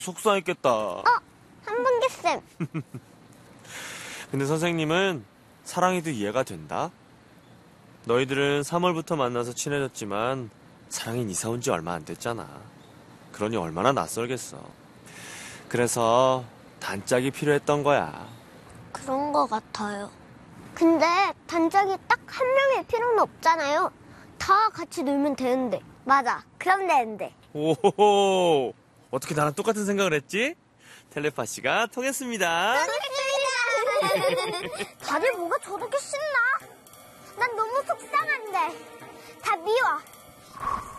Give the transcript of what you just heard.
속상했겠다. 한번개쌤. 근데 선생님은 사랑이도 이해가 된다. 너희들은 3월부터 만나서 친해졌지만 사랑인 이사 온 지 얼마 안 됐잖아. 그러니 얼마나 낯설겠어. 그래서 단짝이 필요했던 거야. 그런 거 같아요. 근데 단짝이 딱 한 명일 필요는 없잖아요. 다 같이 놀면 되는데. 맞아. 그럼 되는데. 오호호. 어떻게 나랑 똑같은 생각을 했지? 텔레파시가 통했습니다. 다들 뭐가 저렇게 신나? 난 너무 속상한데. 다 미워.